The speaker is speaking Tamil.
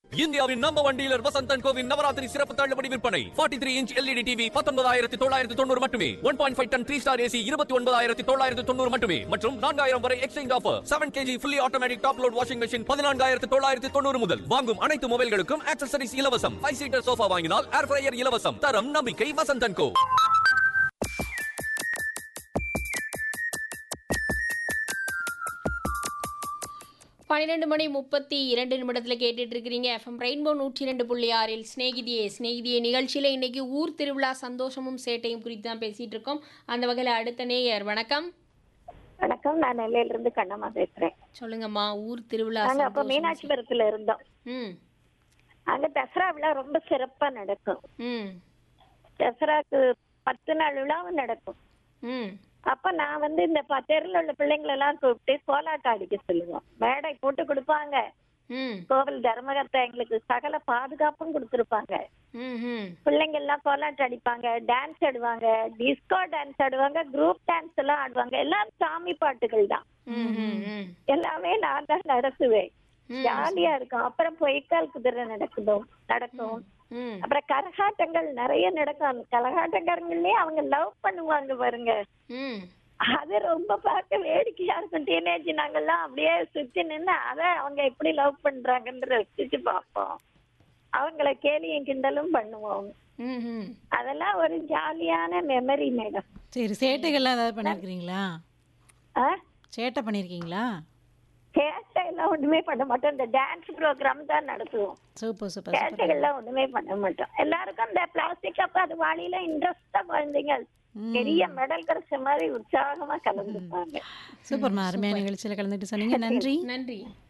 இந்தியாவின் number 1 dealer Vasanth and CoWIN Navaratri சிறப்பு தள்ளுபடி விற்பனை 43 இன்ச் LED டிவி 19,990 மட்டுமே. 1.5 டன் 3 ஸ்டார் AC 29,990 மட்டுமே மற்றும் 4,000 வரை exchange offer. 7 kg fully automatic top load washing machine 14,990 முதல். வாங்கும் அனைத்து மொபைல்களுக்கும் ஆக்சசரிஸ் இலவசம். 5 சீட்டர் சோஃபா வாங்கினால் ஏர் ஃப்ரையர் இலவசம். தரம் நம்பிக்கை வசந்த் அண்ட் கோ. 12:32 கேட்டுட்டு இருக்கிறீங்க எஃப்எம் ரெயின்போ 102.6 ஸ்நேகிதியே நிகழ்ச்சியில் இன்னைக்கு ஊர் திருவிழா சந்தோஷமும் சேட்டையும் குறித்து தான் பேசிட்டு இருக்கோம். அந்த வகையில் அடுத்த நேயர் வணக்கம். வணக்கம், நான் நெல்லையில இருந்து கண்ணம்மா பேசுறேன். சொல்லுங்கம்மா, ஊர் திருவிழா. நாங்க அப்ப மீனாட்சிபுரத்துல இருந்தோம். அங்க தசரா விழா ரொம்ப சிறப்பா நடக்கும். தசராக்கு 10 நாள் விழாவும் நடக்கும். அப்ப நான் இந்த தெருல உள்ள பிள்ளைங்களை எல்லாம் கூப்பிட்டு கோலாட்டம் அடிக்க சொல்லுவோம். மேடை போட்டு கொடுப்பாங்க. கோவில் தர்மகர்த்தா எங்களுக்கு சகல பாதுகாப்பும் கொடுத்திருப்பாங்க. பிள்ளைங்க எல்லாம் கோலாட்டம் அடிப்பாங்க, டான்ஸ் ஆடுவாங்க, டிஸ்கோ டான்ஸ் ஆடுவாங்க, குரூப் டான்ஸ் எல்லாம் ஆடுவாங்க. எல்லாம் சாமி பாட்டுகள் தான். எல்லாமே நான் தான் நடத்துவேன். ஜாலியா இருக்கும். அப்புறம் பொய்க்கால் குதிரை நடக்கும். அப்புறம் கரகாட்டங்கள் நிறைய நடக்கும். கரகாட்டக்காரங்களே அவங்க லவ் பண்ணுவாங்க பாருங்க. அது ரொம்ப பார்க்க வேடிக்கையா இருக்கும். டீனேஜ் நாங்கெல்லாம் அப்படியே சுத்தி நின்று அத அவங்க எப்படி லவ் பண்றாங்கன்ற ரசிச்சு பார்ப்போம். அவங்கள கேலியும் கிண்டலும் பண்ணுவோம். அதெல்லாம் ஒரு ஜாலியான மெமரி மேடம். சரி, சேட்டைகள்லாம் ஏதாவது பண்ணிருக்கீங்களா? சேட்டை பண்ணிருக்கீங்களா? சேட்டை எல்லாம் ஒண்ணுமே பண்ண மாட்டோம். இந்த டான்ஸ் ப்ரோக்ராம் தான் நடத்துவோம். Super super. சேட்டைகள்லாம் ஒண்ணுமே பண்ண மாட்டோம். எல்லாருக்கும் இந்த பிளாஸ்டிக் அப்ப அது வாளியில இன்ட்ரெஸ்டா குழந்தைங்க பெரிய மெடல் கிடைச்ச மாதிரி உற்சாகமா கலந்துப்பாங்க. சூப்பர்மா, அருமையான நிகழ்ச்சியில கலந்துட்டு சொன்னீங்க. நன்றி. நன்றி.